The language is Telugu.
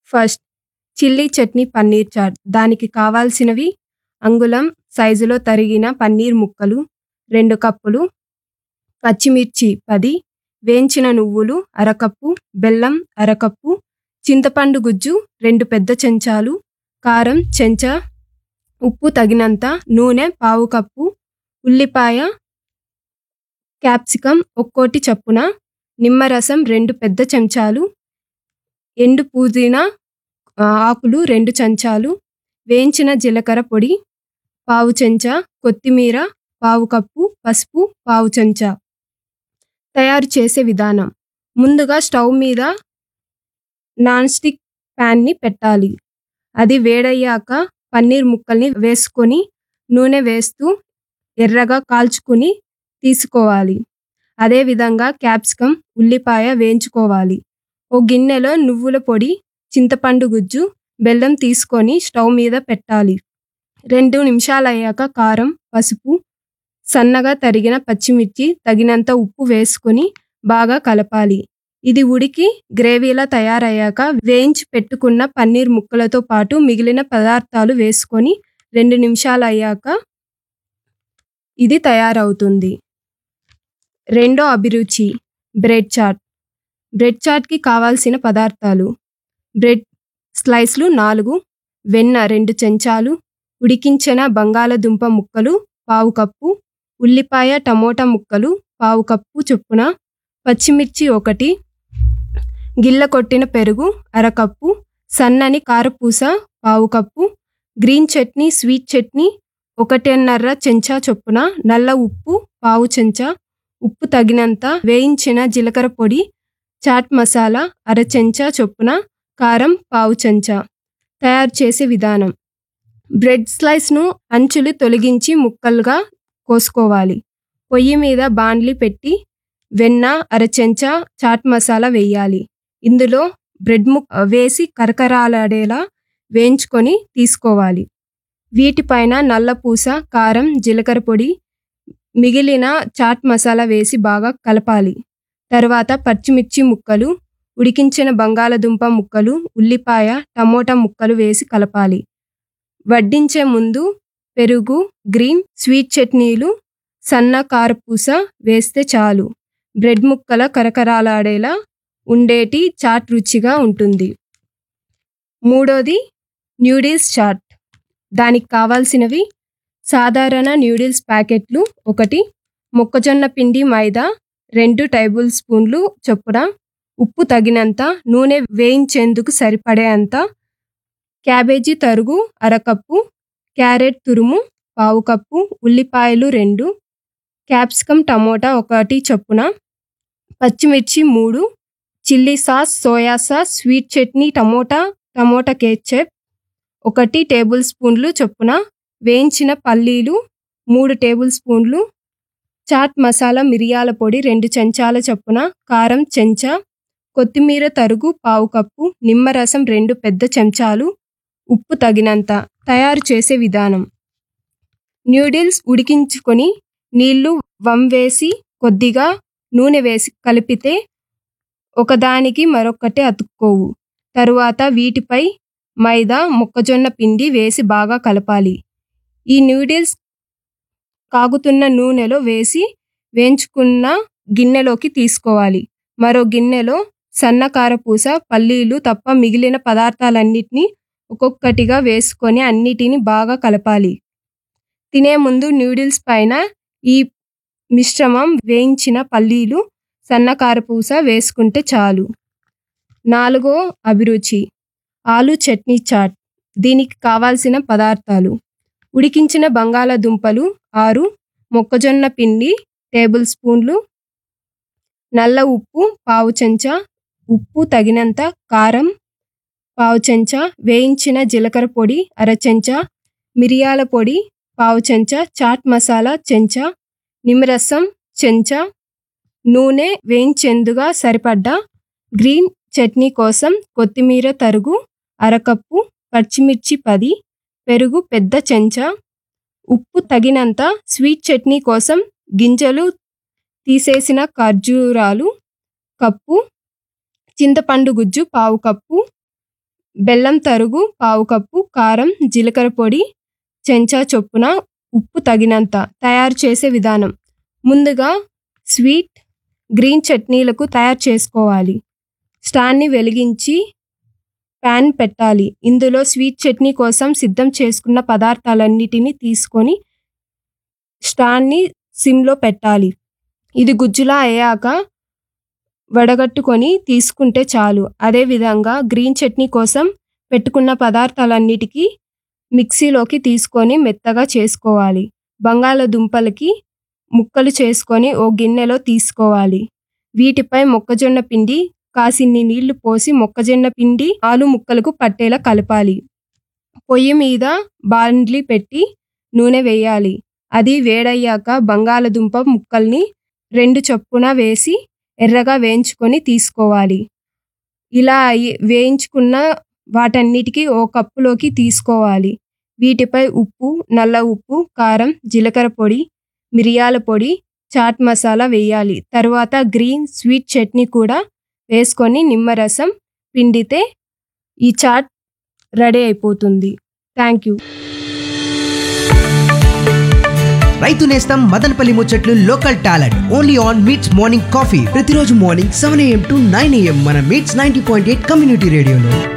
First chilli chutney paneer chat. దానికి కావాల్సినవి అంగుళం సైజులో తరిగిన పన్నీర్ ముక్కలు 2 కప్పులు, పచ్చిమిర్చి 10, వేయించిన నువ్వులు అరకప్పు, బెల్లం అరకప్పు, చింతపండు గుజ్జు 2 పెద్ద చెంచాలు, కారం చెంచా, ఉప్పు తగినంత, నూనె పావు కప్పు, ఉల్లిపాయ, క్యాప్సికం ఒక్కోటి చప్పున, నిమ్మరసం 2 పెద్ద చెంచాలు, ఎండు పుదీనా ఆకులు 2 చెంచాలు, వేయించిన జీలకర్ర పొడి పావు చెంచా, కొత్తిమీర పావు కప్పు, పసుపు పావు చెంచా. తయారు చేసే విధానం. ముందుగా స్టవ్ మీద నాన్ స్టిక్ ప్యాన్ని పెట్టాలి. అది వేడయ్యాక పన్నీర్ ముక్కల్ని వేసుకొని నూనె వేస్తూ ఎర్రగా కాల్చుకుని తీసుకోవాలి. అదేవిధంగా క్యాప్సికం, ఉల్లిపాయ వేయించుకోవాలి. ఓ గిన్నెలో నువ్వుల పొడి, చింతపండు గుజ్జు, బెల్లం తీసుకొని స్టవ్ మీద పెట్టాలి. 2 నిమిషాలయ్యాక కారం, పసుపు, సన్నగా తరిగిన పచ్చిమిర్చి, తగినంత ఉప్పు వేసుకొని బాగా కలపాలి. ఇది ఉడికి గ్రేవీలా తయారయ్యాక వేయించి పెట్టుకున్న పన్నీర్ ముక్కలతో పాటు మిగిలిన పదార్థాలు వేసుకొని 2 నిమిషాలయ్యాక ఇది తయారవుతుంది. రెండో అభిరుచి బ్రెడ్ చాట్. బ్రెడ్ చాట్కి కావాల్సిన పదార్థాలు: బ్రెడ్ స్లైస్లు 4, వెన్న 2 చెంచాలు, ఉడికించిన బంగాళదుంప ముక్కలు పావు కప్పు, ఉల్లిపాయ టమోటా ముక్కలు పావు కప్పు చొప్పున, పచ్చిమిర్చి 1, గిల్ల కొట్టిన పెరుగు అరకప్పు, సన్నని కారపూస పావు cup, green chutney, sweet chutney 1.5 చెంచా చొప్పున, నల్ల ఉప్పు పావు చెంచా, ఉప్పు తగినంత, వేయించిన జీలకర్ర పొడి, చాట్ మసాలా అర చెంచా చొప్పున, కారం పావు చెంచా. తయారు చేసే విధానం. బ్రెడ్ స్లైస్ను అంచులు తొలగించి ముక్కలుగా కోసుకోవాలి. పొయ్యి మీద బాండ్లీ పెట్టి వెన్న అర చెంచా, చాట్ మసాలా వేయాలి. ఇందులో బ్రెడ్ వేసి కరకరాలాడేలా వేయించుకొని తీసుకోవాలి. వీటిపైన నల్లపూస, కారం, జీలకర్ర పొడి, మిగిలిన చాట్ మసాలా వేసి బాగా కలపాలి. తర్వాత పచ్చిమిర్చి ముక్కలు, ఉడికించిన బంగాళదుంప ముక్కలు, ఉల్లిపాయ, టమోటా ముక్కలు వేసి కలపాలి. వడ్డించే ముందు పెరుగు, గ్రీన్, స్వీట్ చట్నీలు, సన్న కారపూస వేస్తే చాలు. బ్రెడ్ ముక్కల కరకరాలాడేలా ఉండేటి చాట్ రుచిగా ఉంటుంది. మూడోది న్యూడిల్స్ చాట్. దానికి కావాల్సినవి సాధారణ న్యూడిల్స్ ప్యాకెట్లు 1, మొక్కజొన్న పిండి మైదా 2 టేబుల్ స్పూన్లు చొప్పున, ఉప్పు తగినంత, నూనె వేయించేందుకు సరిపడేంత, క్యాబేజీ తరుగు అరకప్పు, క్యారెట్ తురుము పావు కప్పు, ఉల్లిపాయలు 2, క్యాప్సికం టమోటా 1 చొప్పున, పచ్చిమిర్చి 3, chilli sauce, soya sauce, sweet chutney, tomato ketchup 1 table స్పూన్లు చొప్పున, వేయించిన పల్లీలు 3 టేబుల్ స్పూన్లు, చాట్ మసాలా మిరియాల పొడి 2 చెంచాల చొప్పున, కారం చెంచా, కొత్తిమీర తరుగు పావు కప్పు, నిమ్మరసం 2 పెద్ద చెంచాలు, ఉప్పు తగినంత. తయారు చేసే విధానం. న్యూడిల్స్ ఉడికించుకొని నీళ్లు వంవేసి కొద్దిగా నూనె వేసి కలిపితే ఒకదానికి మరొకటి అతుక్కోవు. తరువాత వీటిపై మైదా, మొక్కజొన్న పిండి వేసి బాగా కలపాలి. ఈ న్యూడిల్స్ కాగుతున్న నూనెలో వేసి వేయించుకున్న గిన్నెలోకి తీసుకోవాలి. మరో గిన్నెలో సన్న కారపూస, పల్లీలు తప్ప మిగిలిన పదార్థాలన్నిటినీ ఒక్కొక్కటిగా వేసుకొని అన్నిటినీ బాగా కలపాలి. తినే ముందు న్యూడిల్స్ పైన ఈ మిశ్రమం, వేయించిన పల్లీలు, సన్న కారపూస వేసుకుంటే చాలు. నాలుగో అభిరుచి ఆలు చట్నీ చాట్. దీనికి కావాల్సిన పదార్థాలు: ఉడికించిన బంగాళదుంపలు 6, మొక్కజొన్న పిండి టేబుల్ స్పూన్లు, నల్ల ఉప్పు పావు చెంచా, ఉప్పు తగినంత, కారం పావు చెంచా, వేయించిన జీలకర్ర పొడి అర చెంచా, మిరియాల పొడి పావు చెంచా, చాట్ మసాలా చెంచా, నిమ్మరసం చెంచా, నూనె వేయించేందుగా సరిపడ్డ, గ్రీన్ చట్నీ కోసం కొత్తిమీర తరుగు అరకప్పు, పచ్చిమిర్చి 10, పెరుగు పెద్ద చెంచా, ఉప్పు తగినంత, స్వీట్ చట్నీ కోసం గింజలు తీసేసిన ఖర్జూరాలు కప్పు, చింతపండు గుజ్జు పావు కప్పు, బెల్లం తరుగు పావు కప్పు, కారం, జీలకర్ర పొడి చెంచా చొప్పున, ఉప్పు తగినంత. తయారు చేసే విధానం: ముందుగా స్వీట్, గ్రీన్ చట్నీలకు తయారు చేసుకోవాలి. స్టాండ్ని వెలిగించి ప్యాన్ పెట్టాలి. ఇందులో స్వీట్ చట్నీ కోసం సిద్ధం చేసుకున్న పదార్థాలన్నిటినీ తీసుకొని స్టాండ్ని సిమ్లో పెట్టాలి. ఇది గుజ్జులా అయ్యాక వడగట్టుకొని తీసుకుంటే చాలు. అదేవిధంగా గ్రీన్ చట్నీ కోసం పెట్టుకున్న పదార్థాలన్నిటికీ మిక్సీలోకి తీసుకొని మెత్తగా చేసుకోవాలి. బంగాళదుంపలకి ముక్కలు చేసుకొని ఓ గిన్నెలో తీసుకోవాలి. వీటిపై మొక్కజొన్న పిండి, కాసిన్ని నీళ్లు పోసి మొక్కజొన్న పిండి ఆలు ముక్కలకు పట్టేలా కలపాలి. పొయ్యి మీద బాండ్లీ పెట్టి నూనె వేయాలి. అది వేడయ్యాక బంగాళదుంప ముక్కల్ని 2 చొప్పున వేసి ఎర్రగా వేయించుకొని తీసుకోవాలి. ఇలా వేయించుకున్న వాటన్నిటికీ ఓ కప్పులోకి తీసుకోవాలి. వీటిపై ఉప్పు, నల్ల ఉప్పు, కారం, జీలకర్ర పొడి, మిరియాల పొడి, చాట్ మసాలా వేయాలి. తర్వాత గ్రీన్ స్వీట్ చట్నీ కూడా వేసుకొని నిమ్మరసం పిండితే ఈ చాట్ రెడీ అయిపోతుంది. Thank you. రైతు నేస్తం మదనపల్లి ముచ్చట్లు local talent only on meets morning coffee. ప్రతిరోజు మార్నింగ్ 7 AM to 9 AM మన మీట్స్ 90.8 కమ్యూనిటీ రేడియోలో.